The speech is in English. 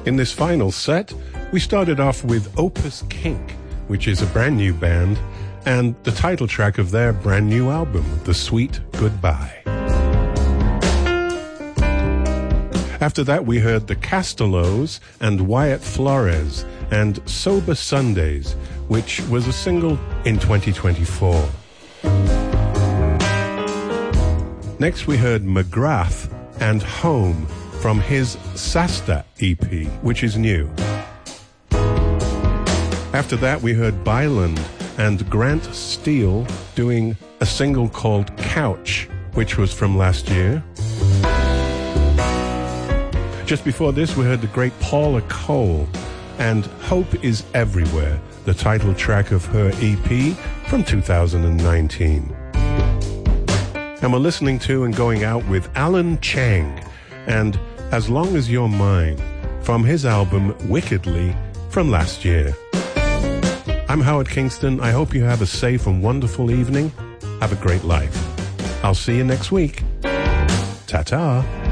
In this final set, we started off with Opus Kink, which is a brand new band, and the title track of their brand new album, The Sweet Goodbye. After that, we heard the Castellos and Wyatt Flores and Sober Sundays, which was a single in 2024. Next, we heard McGrath and Home from his Sasta EP, which is new. After that, we heard Byland and Grant Steele doing a single called Couch, which was from last year. Just before this, we heard the great Paula Cole and Hope is Everywhere, the title track of her EP from 2019. And we're listening to and going out with Alan Chang and As Long As You're Mine from his album Wickedly from last year. I'm Howard Kingston. I hope you have a safe and wonderful evening. Have a great life. I'll see you next week. Ta-ta.